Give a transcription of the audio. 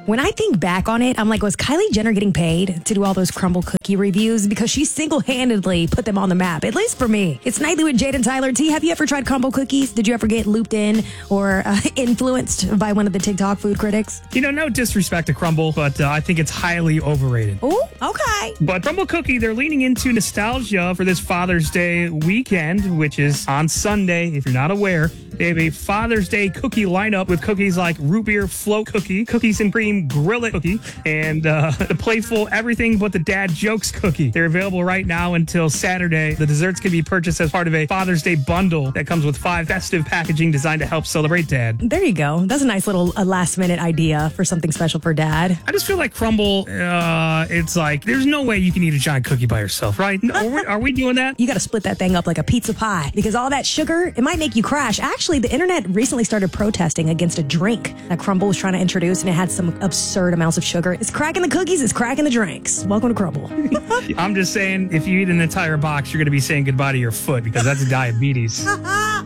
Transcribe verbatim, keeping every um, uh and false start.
When I think back on it, I'm like, was Kylie Jenner getting paid to do all those crumble cookie reviews? Because she single-handedly put them on the map, at least for me. It's Nightly with Jade and Tyler. T, have you ever tried crumble cookies? Did you ever get looped in or uh, influenced by one of the TikTok food critics? You know, no disrespect to crumble, but uh, I think it's highly overrated. Oh, okay. But Crumble Cookie, they're leaning into nostalgia for this Father's Day weekend, which is on Sunday. If you're not aware, they have a Father's Day cookie lineup with cookies like root beer float cookie, cookies and cream grill it cookie, and uh, the playful everything but the dad jokes cookie. They're available right now until Saturday. The desserts can be purchased as part of a Father's Day bundle that comes with five festive packaging designed to help celebrate dad. There you go. That's a nice little uh, last minute idea for something special for dad. I just feel like crumble, uh, it's like, there's no way you can eat a giant cookie by yourself, right? No, are, we, are we doing that? You got to split that thing up like a pizza pie because all that sugar, it might make you crash. Actually, the internet recently started protesting against a drink that Crumble was trying to introduce, and it had some absurd amounts of sugar. It's cracking the cookies, it's cracking the drinks. Welcome to Crumble. I'm just saying, if you eat an entire box, you're going to be saying goodbye to your foot because that's diabetes.